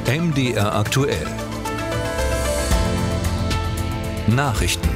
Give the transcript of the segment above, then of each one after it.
MDR aktuell. Nachrichten.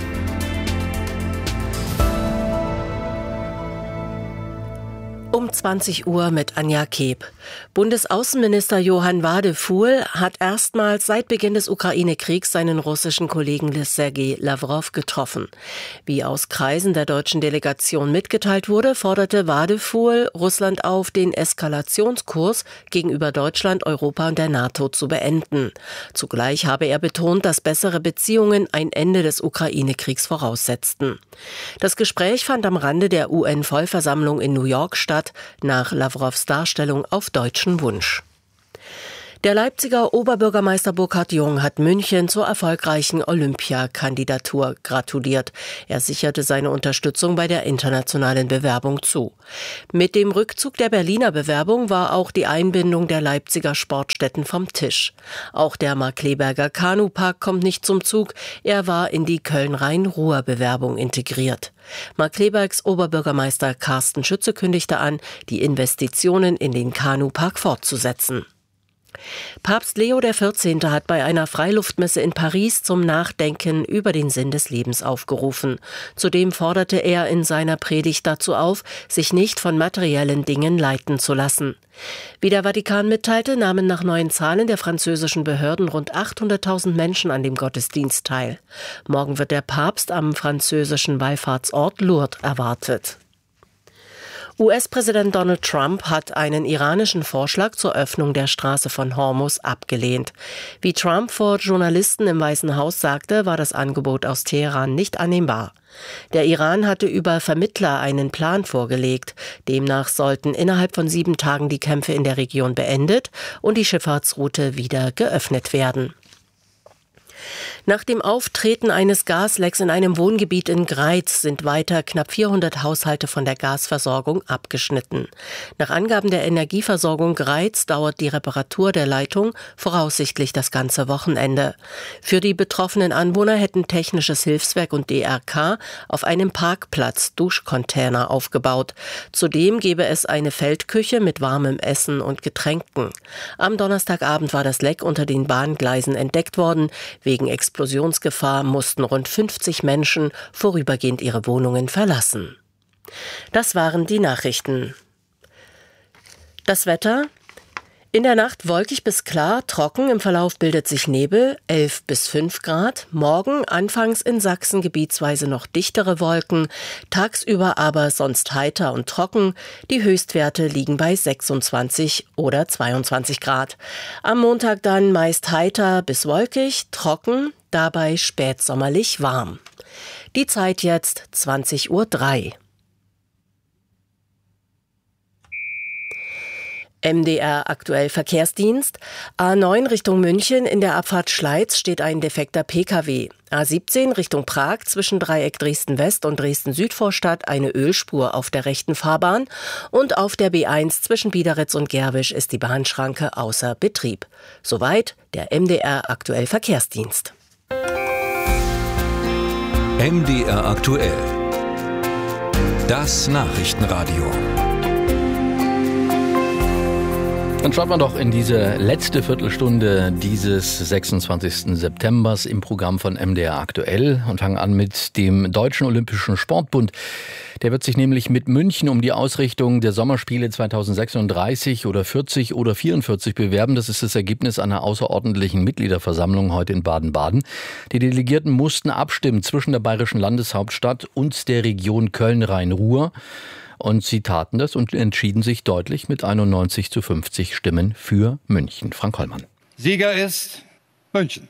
Um 20 Uhr mit Anja Keb. Bundesaußenminister Johann Wadefuhl hat erstmals seit Beginn des Ukraine-Kriegs seinen russischen Kollegen Sergei Lawrow getroffen. Wie aus Kreisen der deutschen Delegation mitgeteilt wurde, forderte Wadefuhl Russland auf, den Eskalationskurs gegenüber Deutschland, Europa und der NATO zu beenden. Zugleich habe er betont, dass bessere Beziehungen ein Ende des Ukraine-Kriegs voraussetzten. Das Gespräch fand am Rande der UN-Vollversammlung in New York statt, nach Lawrows Darstellung auf deutschen Wunsch. Der Leipziger Oberbürgermeister Burkhard Jung hat München zur erfolgreichen Olympiakandidatur gratuliert. Er sicherte seine Unterstützung bei der internationalen Bewerbung zu. Mit dem Rückzug der Berliner Bewerbung war auch die Einbindung der Leipziger Sportstätten vom Tisch. Auch der Markkleeberger Kanupark kommt nicht zum Zug. Er war in die Köln-Rhein-Ruhr-Bewerbung integriert. Markkleebergs Oberbürgermeister Carsten Schütze kündigte an, die Investitionen in den Kanupark fortzusetzen. Papst Leo XIV. Hat bei einer Freiluftmesse in Paris zum Nachdenken über den Sinn des Lebens aufgerufen. Zudem forderte er in seiner Predigt dazu auf, sich nicht von materiellen Dingen leiten zu lassen. Wie der Vatikan mitteilte, nahmen nach neuen Zahlen der französischen Behörden rund 800.000 Menschen an dem Gottesdienst teil. Morgen wird der Papst am französischen Wallfahrtsort Lourdes erwartet. US-Präsident Donald Trump hat einen iranischen Vorschlag zur Öffnung der Straße von Hormuz abgelehnt. Wie Trump vor Journalisten im Weißen Haus sagte, war das Angebot aus Teheran nicht annehmbar. Der Iran hatte über Vermittler einen Plan vorgelegt. Demnach sollten innerhalb von 7 Tagen die Kämpfe in der Region beendet und die Schifffahrtsroute wieder geöffnet werden. Nach dem Auftreten eines Gaslecks in einem Wohngebiet in Greiz sind weiter knapp 400 Haushalte von der Gasversorgung abgeschnitten. Nach Angaben der Energieversorgung Greiz dauert die Reparatur der Leitung voraussichtlich das ganze Wochenende. Für die betroffenen Anwohner hätten Technisches Hilfswerk und DRK auf einem Parkplatz Duschcontainer aufgebaut. Zudem gäbe es eine Feldküche mit warmem Essen und Getränken. Am Donnerstagabend war das Leck unter den Bahngleisen entdeckt worden. Wegen Explosionsgefahr mussten rund 50 Menschen vorübergehend ihre Wohnungen verlassen. Das waren die Nachrichten. Das Wetter: In der Nacht wolkig bis klar, trocken, im Verlauf bildet sich Nebel, 11 bis 5 Grad. Morgen anfangs in Sachsen gebietsweise noch dichtere Wolken, tagsüber aber sonst heiter und trocken. Die Höchstwerte liegen bei 26 oder 22 Grad. Am Montag dann meist heiter bis wolkig, trocken, dabei spätsommerlich warm. Die Zeit jetzt 20:03 Uhr. MDR aktuell Verkehrsdienst. A9 Richtung München, in der Abfahrt Schleiz steht ein defekter Pkw. A17 Richtung Prag, zwischen Dreieck Dresden-West und Dresden-Südvorstadt eine Ölspur auf der rechten Fahrbahn. Und auf der B1 zwischen Biederitz und Gerwisch ist die Bahnschranke außer Betrieb. Soweit der MDR aktuell Verkehrsdienst. MDR aktuell. Das Nachrichtenradio. Dann schaut man doch in diese letzte Viertelstunde dieses 26. Septembers im Programm von MDR aktuell und fangen an mit dem Deutschen Olympischen Sportbund. Der wird sich nämlich mit München um die Ausrichtung der Sommerspiele 2036 oder 40 oder 44 bewerben. Das ist das Ergebnis einer außerordentlichen Mitgliederversammlung heute in Baden-Baden. Die Delegierten mussten abstimmen zwischen der bayerischen Landeshauptstadt und der Region Köln-Rhein-Ruhr. Und sie taten das und entschieden sich deutlich mit 91:50 Stimmen für München. Frank Hollmann. Sieger ist München.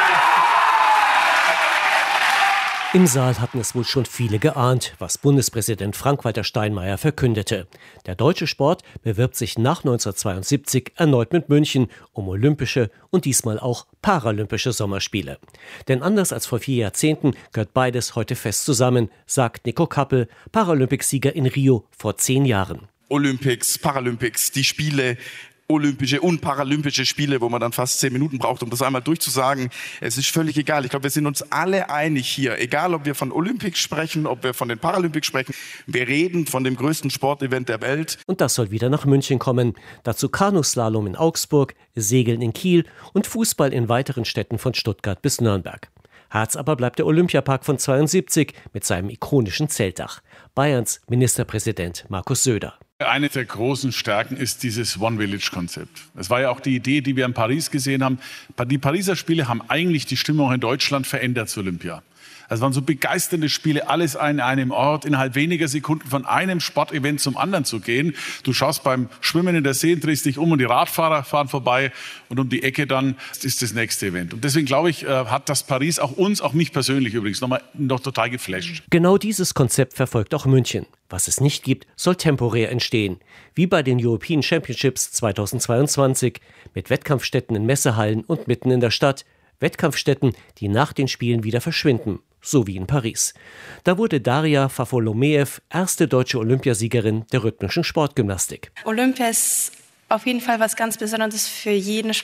Im Saal hatten es wohl schon viele geahnt, was Bundespräsident Frank-Walter Steinmeier verkündete. Der deutsche Sport bewirbt sich nach 1972 erneut mit München um olympische und diesmal auch paralympische Sommerspiele. Denn anders als vor 4 Jahrzehnten gehört beides heute fest zusammen, sagt Nico Kappel, Paralympicsieger in Rio vor 10 Jahren. Olympics, Paralympics, die Spiele Olympische und Paralympische Spiele, wo man dann fast 10 Minuten braucht, um das einmal durchzusagen. Es ist völlig egal. Ich glaube, wir sind uns alle einig hier. Egal, ob wir von Olympics sprechen, ob wir von den Paralympics sprechen. Wir reden von dem größten Sportevent der Welt. Und das soll wieder nach München kommen. Dazu Kanuslalom in Augsburg, Segeln in Kiel und Fußball in weiteren Städten von Stuttgart bis Nürnberg. Herz aber bleibt der Olympiapark von 72 mit seinem ikonischen Zeltdach. Bayerns Ministerpräsident Markus Söder. Eine der großen Stärken ist dieses One-Village-Konzept. Das war ja auch die Idee, die wir in Paris gesehen haben. Die Pariser Spiele haben eigentlich die Stimmung in Deutschland verändert zu Olympia. Es waren so begeisternde Spiele, alles an einem Ort, innerhalb weniger Sekunden von einem Sportevent zum anderen zu gehen. Du schaust beim Schwimmen in der See, drehst dich um und die Radfahrer fahren vorbei und um die Ecke dann ist das nächste Event. Und deswegen glaube ich, hat das Paris auch uns, auch mich persönlich übrigens, noch total geflasht. Genau dieses Konzept verfolgt auch München. Was es nicht gibt, soll temporär entstehen. Wie bei den European Championships 2022 mit Wettkampfstätten in Messehallen und mitten in der Stadt. Wettkampfstätten, die nach den Spielen wieder verschwinden. So wie in Paris. Da wurde Daria Fafolomeev erste deutsche Olympiasiegerin der rhythmischen Sportgymnastik. Olympia ist auf jeden Fall was ganz Besonderes für jeden